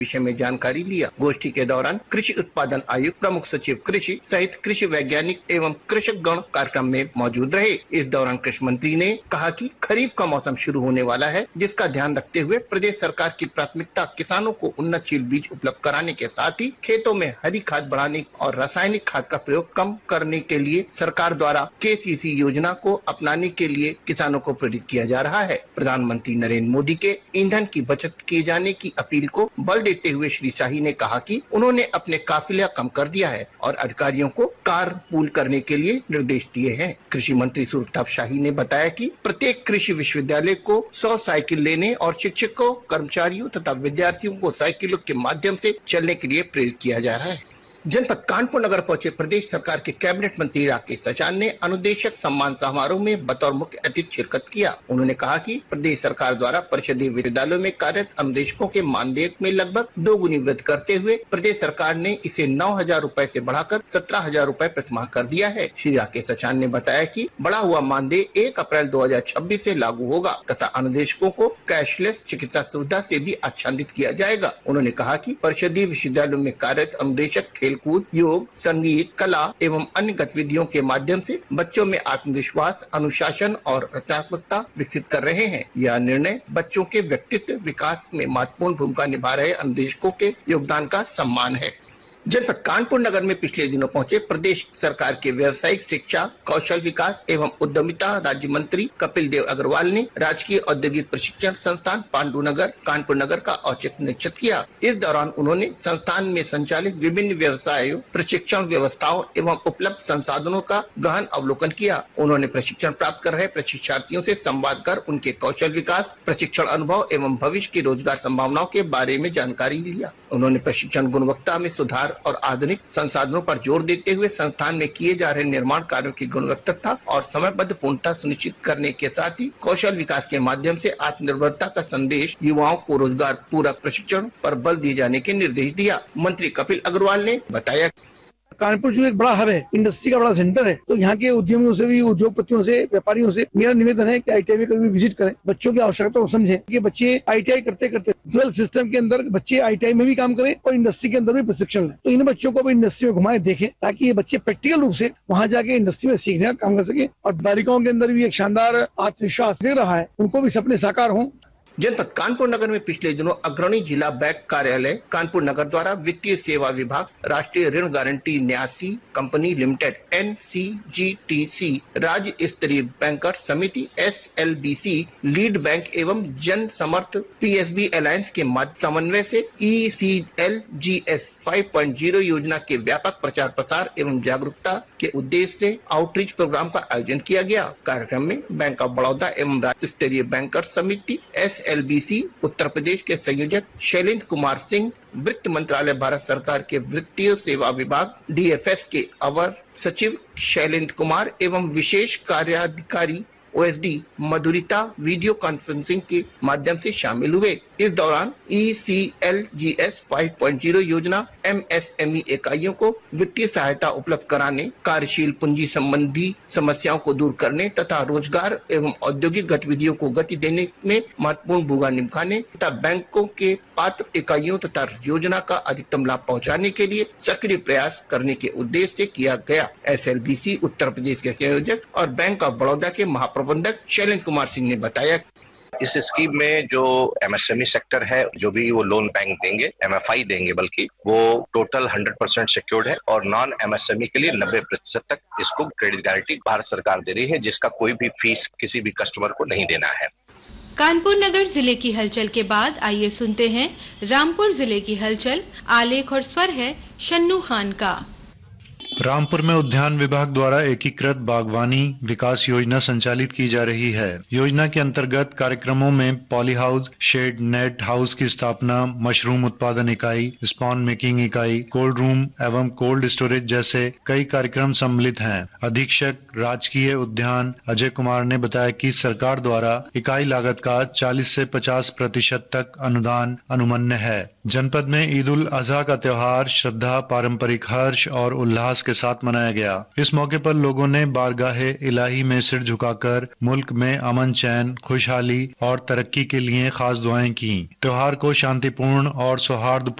विषय में जानकारी लिया। गोष्ठी के दौरान कृषि उत्पादन आयुक्त, प्रमुख सचिव कृषि सहित कृषि वैज्ञानिक एवं कृषक गण कार्यक्रम में मौजूद रहे। इस दौरान कृषि मंत्री ने कहा कि खरीफ का मौसम शुरू होने वाला है, जिसका ध्यान रखते हुए प्रदेश सरकार की प्राथमिकता किसानों को उन्नतशील बीज उपलब्ध कराने के साथ ही खेतों में हरी खाद बढ़ाने और रासायनिक खाद का प्रयोग कम करने के लिए सरकार द्वारा KCC योजना को अपनाने के लिए किसानों को प्रेरित किया जा रहा है। प्रधानमंत्री नरेंद्र मोदी के ईंधन की बचत किए जाने की अपील को बल देते हुए श्री शाही ने कहा कि उन्होंने अपने काफिला कम कर दिया है और अधिकारियों को कार पूल करने के लिए निर्देश दिए हैं। कृषि मंत्री सूरप्रताप शाही ने बताया कि प्रत्येक कृषि विश्वविद्यालय को 100 साइकिल लेने और शिक्षकों, कर्मचारियों तथा विद्यार्थियों को साइकिलों के माध्यम से चलने के लिए प्रेरित किया जा रहा है। जनपद कानपुर नगर पहुंचे प्रदेश सरकार के कैबिनेट मंत्री राकेश सचान ने अनुदेशक सम्मान समारोह में बतौर मुख्य अतिथि शिरकत किया। उन्होंने कहा कि प्रदेश सरकार द्वारा परिषदीय विद्यालयों में कार्यरत अनुदेशकों के मानदेय में लगभग 2 गुनी वृद्धि करते हुए प्रदेश सरकार ने इसे 9,000 रूपए से बढ़ाकर 17,000 रूपए प्रतिमाह कर दिया है। श्री राकेश सचान ने बताया कि बढ़ा हुआ मानदेय 1 अप्रैल 2026 से लागू होगा तथा अनुदेशकों को कैशलेस चिकित्सा सुविधा से भी आच्छादित किया जाएगा। उन्होंने कहा कि परिषदीय विश्वविद्यालयों में कार्यरत अनुदेशक खेलकूद, योग, संगीत, कला एवं अन्य गतिविधियों के माध्यम से बच्चों में आत्मविश्वास, अनुशासन और रचनात्मकता विकसित कर रहे हैं। यह निर्णय बच्चों के व्यक्तित्व विकास में महत्वपूर्ण भूमिका निभा रहे अनुदेशकों के योगदान का सम्मान है। जनपद कानपुर नगर में पिछले दिनों पहुंचे प्रदेश सरकार के व्यवसायिक शिक्षा, कौशल विकास एवं उद्यमिता राज्य मंत्री कपिल देव अग्रवाल ने राजकीय औद्योगिक प्रशिक्षण संस्थान पांडुनगर कानपुर नगर का औचक निरीक्षण किया। इस दौरान उन्होंने संस्थान में संचालित विभिन्न व्यवसायों, प्रशिक्षण व्यवस्थाओं एवं उपलब्ध संसाधनों का गहन अवलोकन किया। उन्होंने प्रशिक्षण प्राप्त कर रहे प्रशिक्षार्थियों से संवाद कर उनके कौशल विकास, प्रशिक्षण अनुभव एवं भविष्य की रोजगार संभावनाओं के बारे में जानकारी लिया। उन्होंने प्रशिक्षण गुणवत्ता में सुधार और आधुनिक संसाधनों पर जोर देते हुए संस्थान में किए जा रहे निर्माण कार्यों की गुणवत्ता और समयबद्ध पूर्णता सुनिश्चित करने के साथ ही कौशल विकास के माध्यम से आत्मनिर्भरता का संदेश युवाओं को रोजगार पूरक प्रशिक्षण पर बल दिए जाने के निर्देश दिया। मंत्री कपिल अग्रवाल ने बताया, कानपुर जो एक बड़ा हब है, इंडस्ट्री का बड़ा सेंटर है, तो यहाँ के उद्यमियों से भी, उद्योगपतियों से, व्यापारियों से मेरा निवेदन है कि ITI में कभी विजिट करें, बच्चों की आवश्यकता को समझें कि बच्चे ITI करते करते ड्यूअल सिस्टम के अंदर बच्चे ITI में भी काम करें और इंडस्ट्री के अंदर भी प्रशिक्षण लें। तो इन बच्चों को भी इंडस्ट्री में घुमाएं, देखें, ताकि ये बच्चे प्रैक्टिकल रूप से वहाँ जाके इंडस्ट्री में सीखने का काम कर सके और बालिकाओं के अंदर भी एक शानदार आत्मविश्वास दे रहा है, उनको भी सपने साकार हों। जनपद कानपुर नगर में पिछले दिनों अग्रणी जिला बैंक कार्यालय कानपुर नगर द्वारा वित्तीय सेवा विभाग, राष्ट्रीय ऋण गारंटी न्यासी कंपनी लिमिटेड NCGTC, राज्य स्तरीय बैंकर समिति SLBC, लीड बैंक एवं जन समर्थ PSB अलायंस के समन्वय से ECLGS 5.0 योजना के व्यापक प्रचार प्रसार एवं जागरूकता के उद्देश्य से आउटरीच प्रोग्राम का आयोजन किया गया। कार्यक्रम में बैंक ऑफ बड़ौदा एवं राज्य स्तरीय बैंकर समिति SLBC उत्तर प्रदेश के संयोजक शैलेंद्र कुमार सिंह, वित्त मंत्रालय भारत सरकार के वित्तीय सेवा विभाग DFS के अवर सचिव शैलेंद्र कुमार एवं विशेष कार्याधिकारी OSD मधुरिता वीडियो कॉन्फ्रेंसिंग के माध्यम से शामिल हुए। इस दौरान ECLGS 5.0 योजना MSME इकाइयों को वित्तीय सहायता उपलब्ध कराने, कार्यशील पूंजी संबंधी समस्याओं को दूर करने तथा रोजगार एवं औद्योगिक गतिविधियों को गति देने में महत्वपूर्ण भूमिका निभाने तथा बैंकों के पात्र इकाइयों तथा योजना का अधिकतम लाभ पहुंचाने के लिए सक्रिय प्रयास करने के उद्देश्य से किया गया। SLBC उत्तर प्रदेश के संयोजक और बैंक ऑफ बड़ौदा के महाप्रबंधक शैलेंद्र कुमार सिंह ने बताया, इस स्कीम में जो MSME सेक्टर है, जो भी वो लोन बैंक देंगे, MFI देंगे, बल्कि वो टोटल 100% सिक्योर्ड है और नॉन MSME के लिए 90% तक इसको क्रेडिट गारंटी भारत सरकार दे रही है, जिसका कोई भी फीस किसी भी कस्टमर को नहीं देना है। कानपुर नगर जिले की हलचल के बाद आइए सुनते हैं रामपुर जिले की हलचल। आलेख और स्वर है शन्नू खान का। रामपुर में उद्यान विभाग द्वारा एकीकृत बागवानी विकास योजना संचालित की जा रही है। योजना के अंतर्गत कार्यक्रमों में poly house, shade net house की स्थापना, मशरूम उत्पादन इकाई, स्पॉन मेकिंग इकाई, कोल्ड रूम एवं कोल्ड स्टोरेज जैसे कई कार्यक्रम सम्मिलित हैं। अधीक्षक राजकीय उद्यान अजय कुमार ने बताया कि सरकार द्वारा इकाई लागत का 40 से 50% तक अनुदान अनुमन्य है। जनपद में ईद उल अजहा का त्योहार श्रद्धा, पारंपरिक हर्ष और उल्लास हर्षोल्लास के साथ मनाया गया। इस मौके पर लोगों ने बारगाहे इलाही में सिर झुकाकर मुल्क में अमन, चैन, खुशहाली और तरक्की के लिए खास दुआएं की। त्योहार को शांतिपूर्ण और सौहार्द